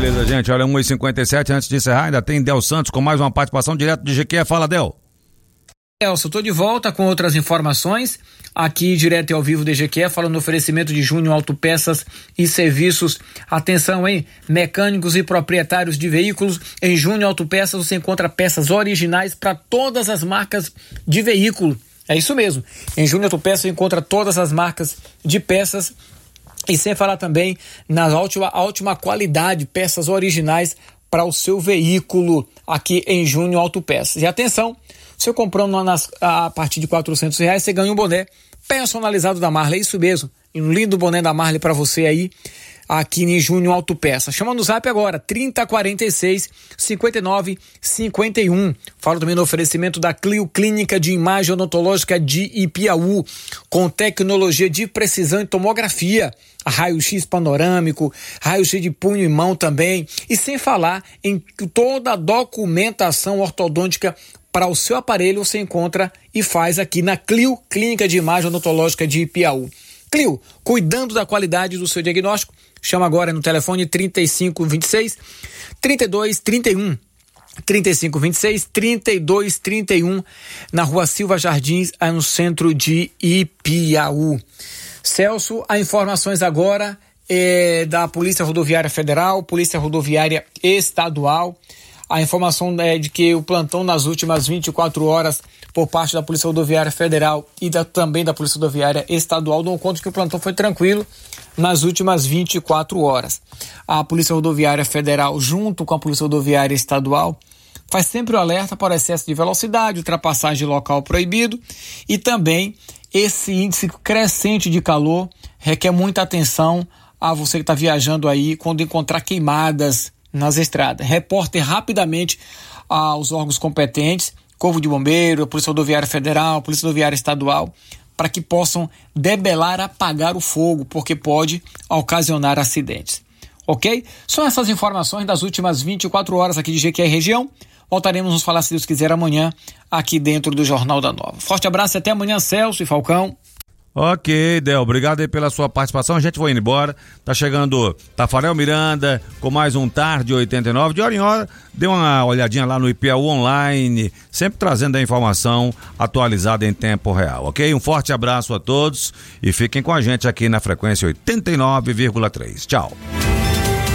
Beleza, gente, olha, 1h57, antes de encerrar, ainda tem Del Santos com mais uma participação direto de GQ. Fala, Del. Elcio, estou de volta com outras informações aqui direto e ao vivo do GQ, falando no oferecimento de Júnior Autopeças e Serviços. Atenção, hein? Mecânicos e proprietários de veículos, em Júnior Autopeças você encontra peças originais para todas as marcas de veículo. É isso mesmo. Em Júnior Autopeças você encontra todas as marcas de peças e sem falar também na última qualidade, peças originais para o seu veículo aqui em Júnior Autopeças. E atenção, você comprando a partir de R$400, você ganha um boné personalizado da Marley, é isso mesmo. Um lindo boné da Marley para você aí, aqui em Júnior Autopeças. Chama no zap agora, 3046-5951. Falo também no oferecimento da Clio Clínica de Imagem Odontológica de Ipiaú, com tecnologia de precisão em tomografia, raio-x panorâmico, raio-x de punho e mão também, e sem falar em toda a documentação ortodôntica para o seu aparelho você encontra e faz aqui na Clio Clínica de Imagem Odontológica de Ipiaú. Clio, cuidando da qualidade do seu diagnóstico, chama agora no telefone 3526-3231. 3526-3231, na Rua Silva Jardins, no centro de Ipiaú. Celso, as informações agora da Polícia Rodoviária Federal, Polícia Rodoviária Estadual. A informação é de que o plantão nas últimas 24 horas por parte da Polícia Rodoviária Federal e também da Polícia Rodoviária Estadual dão conta que o plantão foi tranquilo nas últimas 24 horas. A Polícia Rodoviária Federal, junto com a Polícia Rodoviária Estadual, faz sempre o alerta para excesso de velocidade, ultrapassagem de local proibido e também esse índice crescente de calor requer muita atenção a você que está viajando aí quando encontrar queimadas nas estradas. Reporte rapidamente aos órgãos competentes, Corpo de Bombeiro, Polícia Rodoviária Federal, Polícia Rodoviária Estadual, para que possam debelar, apagar o fogo, porque pode ocasionar acidentes. Ok? São essas informações das últimas 24 horas aqui de GQ Região. Voltaremos a nos falar, se Deus quiser, amanhã, aqui dentro do Jornal da Nova. Forte abraço e até amanhã, Celso e Falcão. Ok, Del, obrigado aí pela sua participação. A gente vai indo embora. Tá chegando Tafarel Miranda com mais um Tarde 89. De hora em hora, dê uma olhadinha lá no Ipiaú Online, sempre trazendo a informação atualizada em tempo real, ok? Um forte abraço a todos e fiquem com a gente aqui na frequência 89,3. Tchau.